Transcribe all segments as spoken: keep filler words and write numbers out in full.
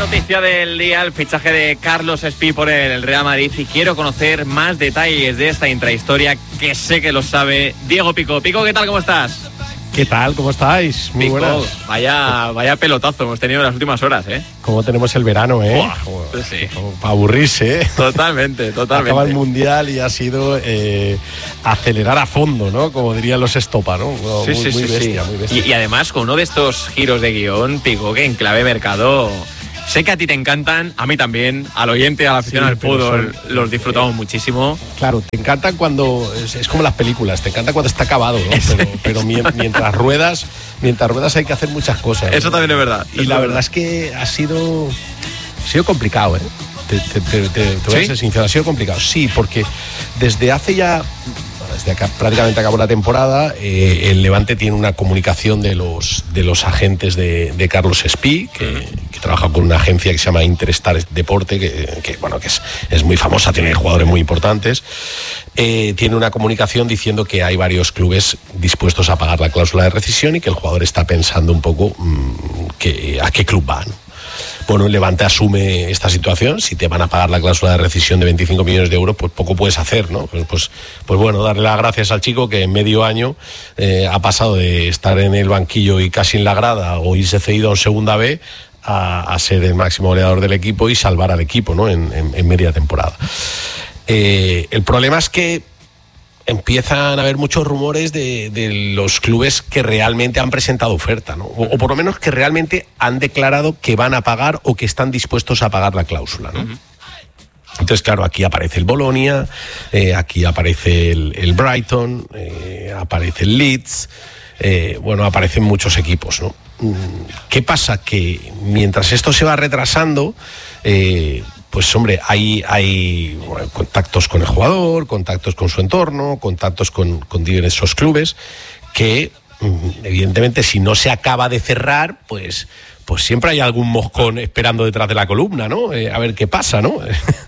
Noticia del día, el fichaje de Carlos Espí por el Real Madrid, y quiero conocer más detalles de esta intrahistoria que sé que lo sabe Diego Pico. Pico, ¿qué tal? ¿Cómo estás? ¿Qué tal? ¿Cómo estáis? Muy Pico, buenas. Vaya, vaya pelotazo hemos tenido en las últimas horas, ¿eh? Como tenemos el verano, ¿eh? Buah, sí. Para aburrirse, ¿eh? Totalmente, totalmente. Acaba el Mundial y ha sido eh, acelerar a fondo, ¿no? Como dirían los Estopa, ¿no? Sí, muy, sí, muy sí, bestia, sí. muy bestia. Y, y además con uno de estos giros de guión, Pico, que en clave mercado... Sé que a ti te encantan, a mí también, al oyente, a la afición Sí, al fútbol, son, los disfrutamos eh, muchísimo. Claro, te encantan cuando, es, es como las películas, te encanta cuando está acabado, ¿no? Pero, pero mientras ruedas, mientras ruedas hay que hacer muchas cosas, ¿no? Eso también es verdad. Y la verdad es que ha sido, ha sido complicado, ¿eh? Te, te, te, te, te voy a ser sincero, ha sido complicado. Sí, porque desde hace ya... Desde acá prácticamente acabó la temporada, eh, el Levante tiene una comunicación de los, de los agentes de, de Carlos Espí, que, que trabaja con una agencia que se llama Interstar Deporte, que, que, bueno, que es, es muy famosa, tiene jugadores muy importantes. Eh, tiene una comunicación diciendo que hay varios clubes dispuestos a pagar la cláusula de rescisión y que el jugador está pensando un poco mmm, que, a qué club va, ¿no? Bueno, el Levante asume esta situación. Si te van a pagar la cláusula de rescisión de veinticinco millones de euros, pues poco puedes hacer, ¿no? Pues, pues, pues bueno, darle las gracias al chico que en medio año eh, ha pasado de estar en el banquillo y casi en la grada o irse cedido en segunda B a, a ser el máximo goleador del equipo y salvar al equipo, ¿no? En, en, en media temporada. Eh, el problema es que empiezan a haber muchos rumores de, de los clubes que realmente han presentado oferta, ¿no? O, o por lo menos que realmente han declarado que van a pagar o que están dispuestos a pagar la cláusula, ¿no? Uh-huh. Entonces, claro, aquí aparece el Bolonia, eh, aquí aparece el, el Brighton, eh, aparece el Leeds, eh, bueno, aparecen muchos equipos, ¿no? ¿Qué pasa? Que mientras esto se va retrasando, eh, pues hombre, hay, hay bueno, contactos con el jugador, contactos con su entorno, contactos con, con diversos clubes que, evidentemente, si no se acaba de cerrar, pues, pues siempre hay algún moscón esperando detrás de la columna, ¿no? Eh, a ver qué pasa, ¿no?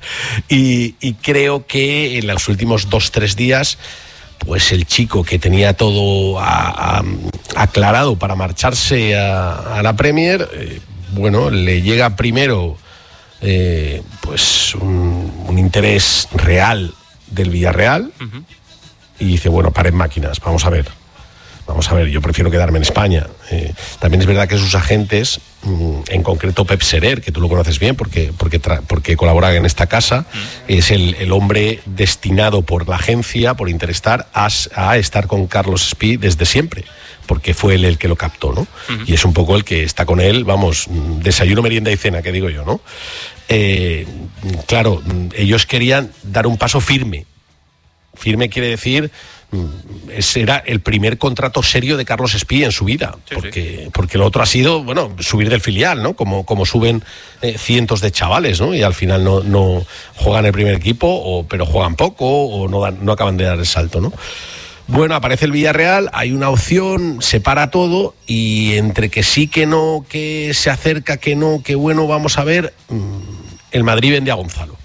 y, y creo que en los últimos dos, tres días, pues el chico que tenía todo a, a, aclarado para marcharse a, a la Premier, eh, bueno, le llega primero... Eh, pues un, un interés real del Villarreal. Uh-huh. Y dice, bueno, paren máquinas, vamos a ver vamos a ver, yo prefiero quedarme en España. Eh, también es verdad que sus agentes, mmm, en concreto Pep Serer, que tú lo conoces bien porque, porque, tra- porque colabora en esta casa, uh-huh. es el, el hombre destinado por la agencia, por Interstar, a, a estar con Carlos Espí desde siempre, porque fue él el que lo captó, ¿no? Uh-huh. Y es un poco el que está con él, vamos, desayuno, merienda y cena, que digo yo, ¿no? Eh, claro, ellos querían dar un paso firme. Firme quiere decir, ese era el primer contrato serio de Carlos Espí en su vida, sí, porque, sí. porque lo otro ha sido, bueno, subir del filial, ¿no? Como, como suben eh, cientos de chavales, ¿no? Y al final no, no juegan el primer equipo, o, pero juegan poco, o no, dan, no acaban de dar el salto, ¿no? Bueno, aparece el Villarreal, hay una opción, se para todo, y entre que sí, que no, que se acerca, que no, que bueno, vamos a ver, el Madrid vende a Gonzalo.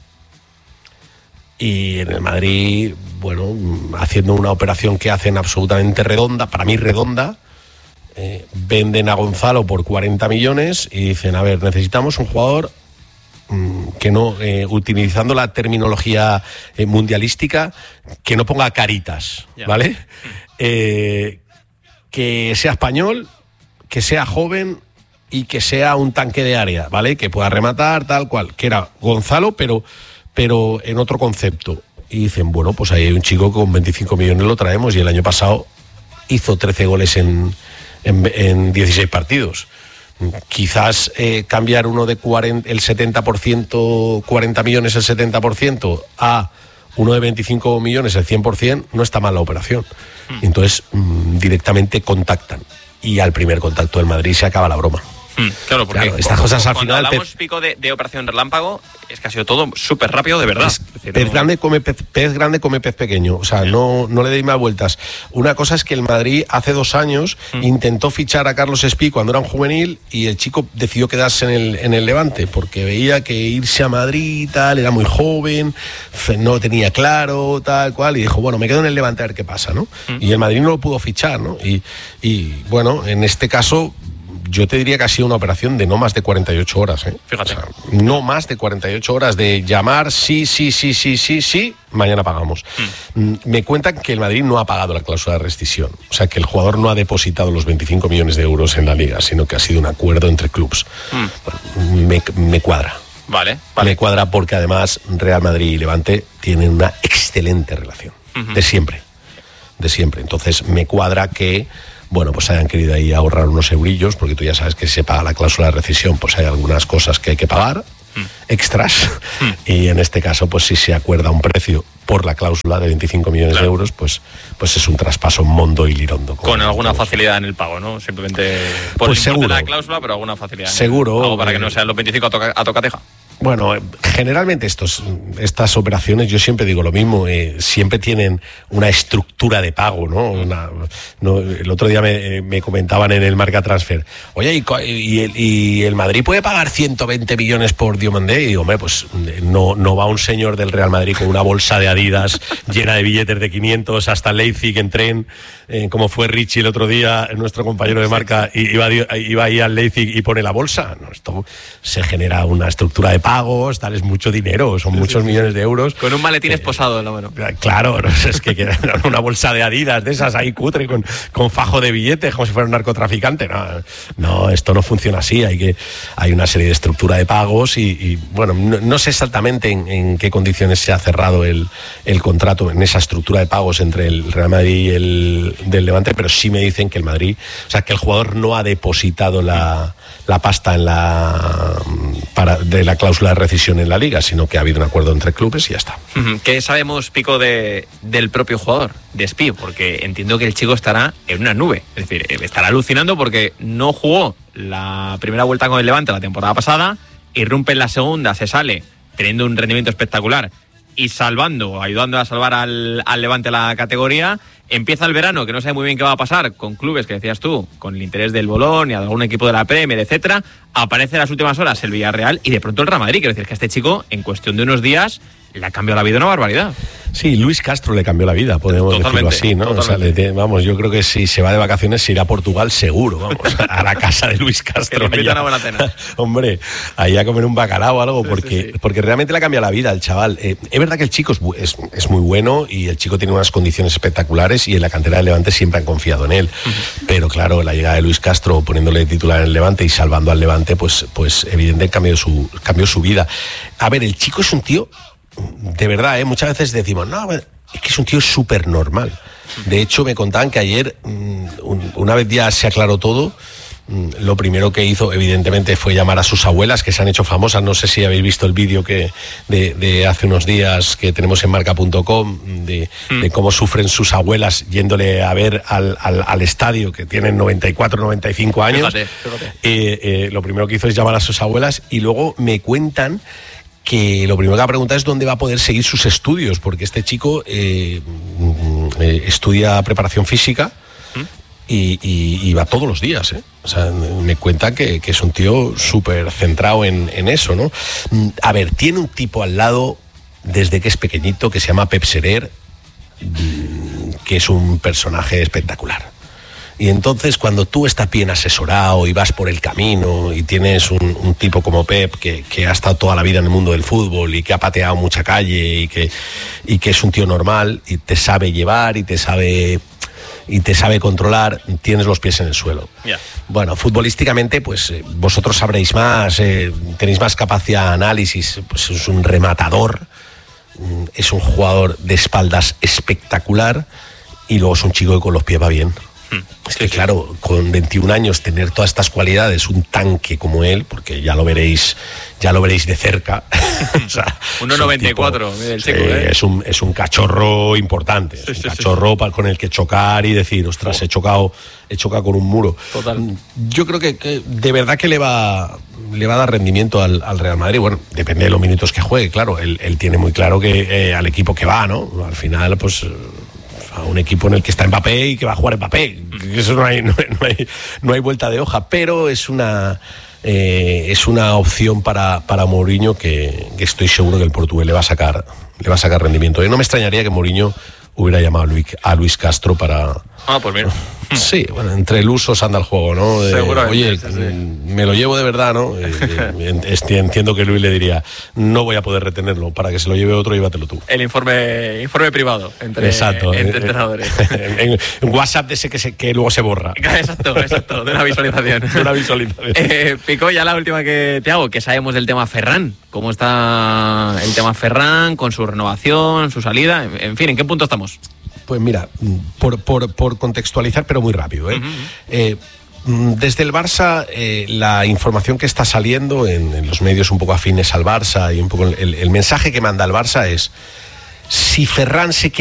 Y en el Madrid, bueno, haciendo una operación que hacen absolutamente redonda, para mí redonda, eh, venden a Gonzalo por cuarenta millones y dicen, a ver, necesitamos un jugador mmm, que no, eh, utilizando la terminología eh, mundialística, que no ponga caritas, yeah. ¿vale? Eh, que sea español, que sea joven y que sea un tanque de área, ¿vale? Que pueda rematar, tal cual, que era Gonzalo, pero... pero en otro concepto. Y dicen, bueno, pues ahí hay un chico que con veinticinco millones lo traemos, y el año pasado hizo trece goles en, en, en dieciséis partidos. Quizás eh, cambiar uno de cuarenta, el setenta por ciento, cuarenta millones el setenta por ciento, a uno de veinticinco millones el cien por ciento, no está mal la operación. Mm. Entonces, mmm, directamente contactan. Y al primer contacto del Madrid se acaba la broma. Hmm, claro, porque claro, estas cosas al cuando final hablamos te... pico de, de operación relámpago, es que ha sido todo súper rápido, de verdad. Es, es pez, no... grande come pez, pez grande come pez pequeño, o sea, no, no le deis más vueltas. Una cosa es que el Madrid hace dos años hmm. intentó fichar a Carlos Espí cuando era un juvenil, y el chico decidió quedarse en el, en el Levante, porque veía que irse a Madrid y tal, era muy joven, no tenía claro, tal cual, y dijo, bueno, me quedo en el Levante a ver qué pasa, ¿no? Hmm. Y el Madrid no lo pudo fichar, ¿no? Y, y bueno, en este caso... yo te diría que ha sido una operación de no más de cuarenta y ocho horas, ¿eh? Fíjate. O sea, no más de cuarenta y ocho horas de llamar, sí, sí, sí, sí, sí, sí, mañana pagamos. Mm. Me cuentan que el Madrid no ha pagado la cláusula de rescisión. O sea, que el jugador no ha depositado los veinticinco millones de euros en la Liga, sino que ha sido un acuerdo entre clubs. Mm. Bueno, me, me cuadra. Vale, vale. Me cuadra porque además Real Madrid y Levante tienen una excelente relación. Uh-huh. De siempre. De siempre. Entonces me cuadra que, bueno, pues hayan querido ahí ahorrar unos eurillos, porque tú ya sabes que si se paga la cláusula de rescisión, pues hay algunas cosas que hay que pagar, mm. extras, mm. y en este caso, pues si se acuerda un precio por la cláusula de veinticinco millones claro. de euros, pues, pues es un traspaso mondo y lirondo. Con, con alguna facilidad en el pago, ¿no? Simplemente por pues el importe de la cláusula, pero alguna facilidad. Seguro. En el pago para que no sean los veinticinco a, toca, a tocateja. Bueno, generalmente estos, estas operaciones, yo siempre digo lo mismo, eh, siempre tienen una estructura de pago, ¿no? Una, no el otro día me, me comentaban en el Marca Transfer, oye, ¿y, y, el, ¿y el Madrid puede pagar ciento veinte millones por Diomandé? Y digo, hombre, pues no, no va un señor del Real Madrid con una bolsa de Adidas llena de billetes de quinientos hasta Leipzig en tren, eh, como fue Richie el otro día, nuestro compañero de Marca, y iba, iba ahí al Leipzig y pone la bolsa. No, esto se genera una estructura de pago. Pagos, tal, es mucho dinero, son sí, muchos sí, millones de euros. Con un maletín eh, esposado en la mano. Claro, es que una bolsa de Adidas de esas ahí cutre con, con fajo de billetes como si fuera un narcotraficante. No, no, esto no funciona así. Hay que hay una serie de estructura de pagos y, y bueno, no, no sé exactamente en, en qué condiciones se ha cerrado el, el contrato en esa estructura de pagos entre el Real Madrid y el del Levante, pero sí me dicen que el Madrid, o sea, que el jugador no ha depositado la, la pasta en la para de la cláusula de rescisión en la Liga, sino que ha habido un acuerdo entre clubes y ya está. ¿Qué sabemos, Pico, de, del propio jugador, de Espí? Porque entiendo que el chico estará en una nube, es decir, estará alucinando porque no jugó la primera vuelta con el Levante la temporada pasada, irrumpe en la segunda, se sale teniendo un rendimiento espectacular y salvando, ayudando a salvar al, al Levante la categoría. Empieza el verano, que no sabe muy bien qué va a pasar, con clubes que decías tú, con el interés del Bolonia, de algún equipo de la Premier, etcétera. Aparece en las últimas horas el Villarreal y de pronto el Real Madrid. Quiero decir que este chico, en cuestión de unos días, le ha cambiado la vida una barbaridad. Sí, Luis Castro le cambió la vida, podemos decirlo así, ¿no? O sea, le, vamos, yo creo que si se va de vacaciones se irá a Portugal seguro, vamos, a la casa de Luis Castro. Que le invita una buena cena. Hombre, ahí a comer un bacalao o algo, sí, porque, sí, sí. porque realmente le ha cambiado la vida al chaval. Eh, es verdad que el chico es, es, es muy bueno y el chico tiene unas condiciones espectaculares y en la cantera del Levante siempre han confiado en él. Uh-huh. Pero claro, la llegada de Luis Castro poniéndole titular en el Levante y salvando al Levante, pues, pues evidentemente cambió su, cambió su vida. A ver, el chico es un tío... De verdad, ¿eh? Muchas veces decimos, no, es que es un tío súper normal. De hecho, me contaban que ayer, una vez ya se aclaró todo, lo primero que hizo, evidentemente, fue llamar a sus abuelas, que se han hecho famosas. No sé si habéis visto el vídeo que de, de hace unos días que tenemos en marca punto com, de, mm. de cómo sufren sus abuelas yéndole a ver al, al, al estadio, que tienen noventa y cuatro, noventa y cinco años. Fíjate, fíjate. Eh, eh, lo primero que hizo es llamar a sus abuelas y luego me cuentan que lo primero que va a preguntar es dónde va a poder seguir sus estudios, porque este chico eh, eh, estudia preparación física y, y, y va todos los días, ¿eh? O sea, me cuenta que, que es un tío súper centrado en, en eso, ¿no? A ver, tiene un tipo al lado desde que es pequeñito que se llama Pep Serer, que es un personaje espectacular. Y entonces cuando tú estás bien asesorado y vas por el camino y tienes un, un tipo como Pep que, que ha estado toda la vida en el mundo del fútbol y que ha pateado mucha calle y que, y que es un tío normal y te sabe llevar y te sabe y te sabe controlar, tienes los pies en el suelo. Yeah. Bueno, futbolísticamente, pues eh, vosotros sabréis más, eh, tenéis más capacidad de análisis, pues es un rematador, es un jugador de espaldas espectacular y luego es un chico que con los pies va bien. Es que claro, con veintiún años tener todas estas cualidades, un tanque como él, porque ya lo veréis, ya lo veréis de cerca. O sea, uno noventa y cuatro, el chico, eh, es un es un cachorro importante, sí, es un sí, cachorro sí. con el que chocar y decir, ostras, oh. he chocado, he chocado con un muro. Total. Yo creo que, que de verdad que le va le va a dar rendimiento al, al Real Madrid. Bueno, depende de los minutos que juegue, claro. Él, él tiene muy claro que eh, al equipo que va, ¿no? Al final, pues a un equipo en el que está Mbappé y que va a jugar Mbappé. Eso no hay, no, no hay, no hay vuelta de hoja, pero es una eh, es una opción para, para Mourinho que, que estoy seguro que el portugués le va a sacar le va a sacar rendimiento. Y no me extrañaría que Mourinho hubiera llamado a Luis, a Luis Castro para, Ah, pues mira. Sí, bueno, entre el uso anda el juego, ¿no? De, oye, sí, sí. me lo llevo de verdad, ¿no? Entiendo que Luis le diría, no voy a poder retenerlo, para que se lo lleve otro, llévatelo tú. El informe informe privado entre, exacto, entre entrenadores. En, en WhatsApp de ese que, se, que luego se borra. Exacto, exacto, de una visualización. De una visualización. Eh, Pico, ya la última que te hago, que sabemos del tema Ferran. ¿Cómo está el tema Ferran con su renovación, su salida? En fin, ¿en qué punto estamos? Pues mira, por, por, por contextualizar, pero muy rápido, ¿eh? Uh-huh. eh Desde el Barça, eh, la información que está saliendo en, en los medios un poco afines al Barça y un poco el, el mensaje que manda el Barça es: si Ferran se quiere